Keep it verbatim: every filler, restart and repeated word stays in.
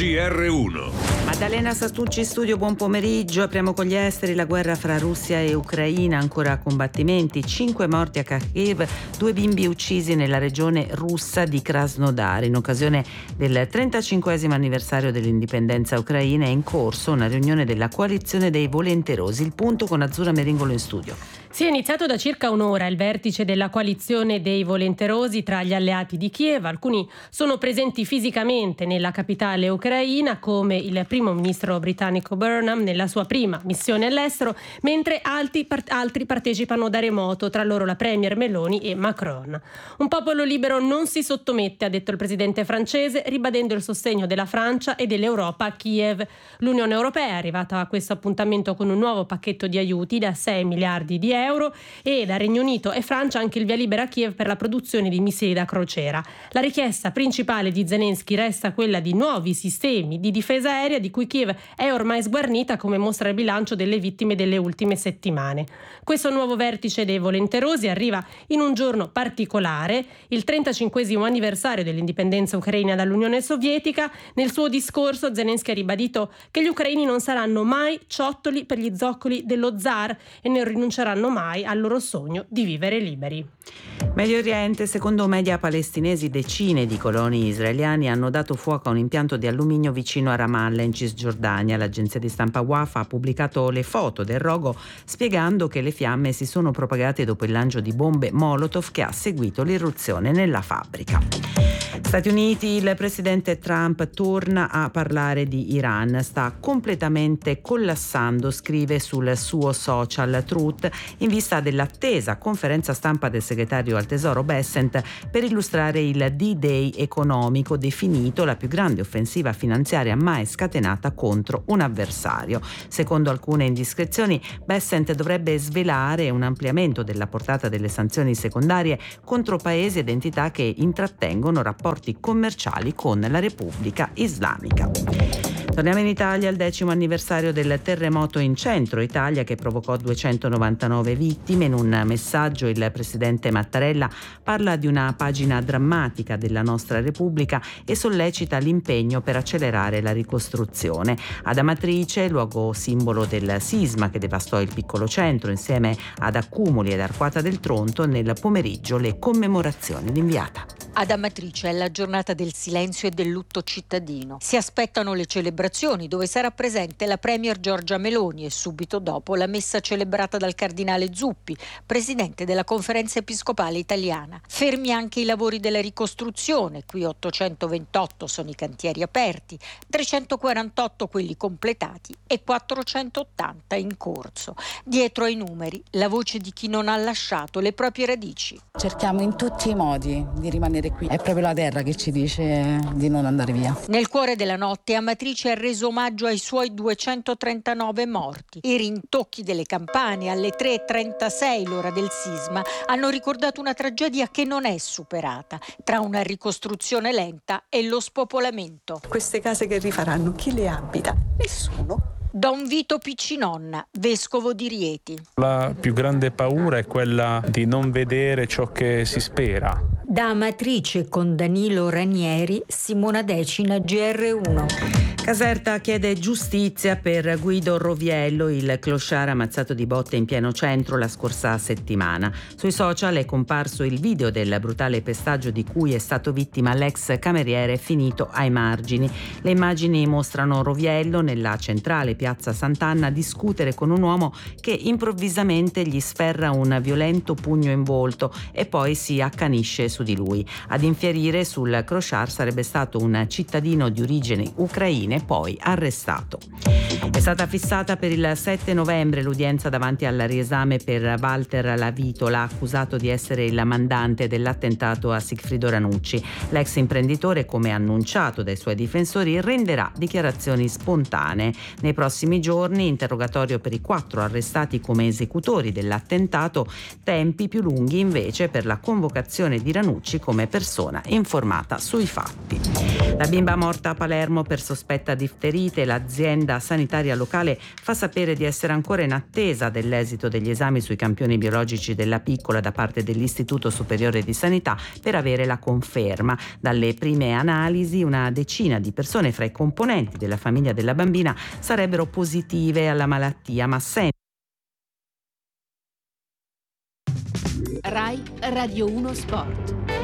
G R uno. Maddalena Sastucci in studio, buon pomeriggio. Apriamo con gli esteri. La guerra fra Russia e Ucraina, ancora combattimenti, cinque morti a Kharkiv, due bimbi uccisi nella regione russa di Krasnodar. In occasione del trentacinquesimo anniversario dell'indipendenza ucraina è in corso una riunione della coalizione dei volenterosi. Il punto con Azzurra Meringolo in studio. Si è iniziato da circa un'ora il vertice della coalizione dei volenterosi tra gli alleati di Kiev. Alcuni sono presenti fisicamente nella capitale ucraina, come il primo ministro britannico Burnham nella sua prima missione all'estero, mentre altri, part- altri partecipano da remoto, tra loro la premier Meloni e Macron. Un popolo libero non si sottomette, ha detto il presidente francese, ribadendo il sostegno della Francia e dell'Europa a Kiev. L'Unione Europea è arrivata a questo appuntamento con un nuovo pacchetto di aiuti da sei miliardi di euro e da Regno Unito e Francia anche il via libera a Kiev per la produzione di missili da crociera. La richiesta principale di Zelensky resta quella di nuovi sistemi di difesa aerea di cui Kiev è ormai sguarnita, come mostra il bilancio delle vittime delle ultime settimane. Questo nuovo vertice dei volenterosi arriva in un giorno particolare, il trentacinquesimo anniversario dell'indipendenza ucraina dall'Unione Sovietica. Nel suo discorso Zelensky ha ribadito che gli ucraini non saranno mai ciottoli per gli zoccoli dello zar e non rinunceranno mai al loro sogno di vivere liberi. Medio Oriente, secondo media palestinesi, decine di coloni israeliani hanno dato fuoco a un impianto di alluminio vicino a Ramallah in Cisgiordania. L'agenzia di stampa Wafa ha pubblicato le foto del rogo spiegando che le fiamme si sono propagate dopo il lancio di bombe Molotov che ha seguito l'irruzione nella fabbrica. Stati Uniti, il presidente Trump torna a parlare di Iran. Sta completamente collassando, scrive sul suo social Truth, in vista dell'attesa conferenza stampa del segretario al Tesoro Bessent per illustrare il D-Day economico, definito la più grande offensiva finanziaria mai scatenata contro un avversario. Secondo alcune indiscrezioni, Bessent dovrebbe svelare un ampliamento della portata delle sanzioni secondarie contro paesi ed entità che intrattengono rapporti commerciali con la Repubblica Islamica. Torniamo in Italia, al decimo anniversario del terremoto in centro Italia che provocò duecentonovantanove vittime. In un messaggio il presidente Mattarella parla di una pagina drammatica della nostra Repubblica e sollecita l'impegno per accelerare la ricostruzione. Ad Amatrice, luogo simbolo del sisma che devastò il piccolo centro, insieme ad Accumuli ed Arquata del Tronto, nel pomeriggio le commemorazioni. L'inviata. Ad Amatrice è la giornata del silenzio e del lutto cittadino. Si aspettano le celebrazioni dove sarà presente la premier Giorgia Meloni e subito dopo la messa celebrata dal cardinale Zuppi, presidente della Conferenza Episcopale Italiana. Fermi anche i lavori della ricostruzione, qui ottocentoventotto sono i cantieri aperti, trecentoquarantotto quelli completati e quattrocentottanta in corso. Dietro ai numeri la voce di chi non ha lasciato le proprie radici. Cerchiamo in tutti i modi di rimanere qui. È proprio la terra che ci dice di non andare via. Nel cuore della notte Amatrice ha reso omaggio ai suoi duecentotrentanove morti. I rintocchi delle campane alle tre e trentasei, l'ora del sisma, hanno ricordato una tragedia che non è superata, tra una ricostruzione lenta e lo spopolamento. Queste case che rifaranno, chi le abita? Nessuno. Don Vito Piccinonna, vescovo di Rieti. La più grande paura è quella di non vedere ciò che si spera. Da Amatrice con Danilo Ranieri, Simona Decina, G R uno. Caserta chiede giustizia per Guido Roviello, il clochard ammazzato di botte in pieno centro la scorsa settimana. Sui social è comparso il video del brutale pestaggio di cui è stato vittima l'ex cameriere finito ai margini. Le immagini mostrano Roviello nella centrale piazza Sant'Anna discutere con un uomo che improvvisamente gli sferra un violento pugno in volto e poi si accanisce su di lui. Ad infierire sul clochard sarebbe stato un cittadino di origini ucraine poi arrestato. È stata fissata per il sette novembre l'udienza davanti al riesame per Walter Lavitola, accusato di essere il mandante dell'attentato a Sigfrido Ranucci. L'ex imprenditore, come annunciato dai suoi difensori, renderà dichiarazioni spontanee. Nei prossimi giorni interrogatorio per i quattro arrestati come esecutori dell'attentato, tempi più lunghi invece per la convocazione di Ranucci come persona informata sui fatti. La bimba morta a Palermo per sospetto sospetta difterite. L'azienda sanitaria locale fa sapere di essere ancora in attesa dell'esito degli esami sui campioni biologici della piccola da parte dell'Istituto Superiore di Sanità per avere la conferma. Dalle prime analisi una decina di persone fra i componenti della famiglia della bambina sarebbero positive alla malattia, ma senza. Rai Radio uno Sport.